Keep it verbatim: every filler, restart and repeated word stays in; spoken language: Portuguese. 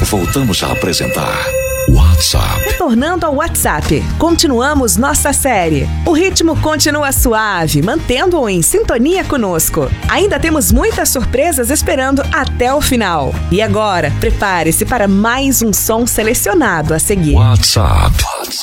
voltamos a apresentar WhatsApp. Retornando ao WhatsApp, continuamos nossa série. O ritmo continua suave, mantendo-o em sintonia conosco. Ainda temos muitas surpresas esperando até o final. E agora, prepare-se para mais um som selecionado a seguir. WhatsApp.